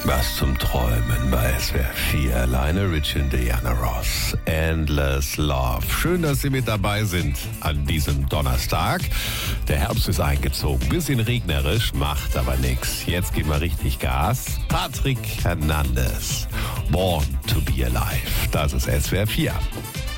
Was zum Träumen bei SWR 4. Lionel Richie und Diana Ross. Endless Love. Schön, dass Sie mit dabei sind an diesem Donnerstag. Der Herbst ist eingezogen. Bisschen regnerisch, macht aber nichts. Jetzt geben wir richtig Gas. Patrick Hernandez. Born to be alive. Das ist SWR 4.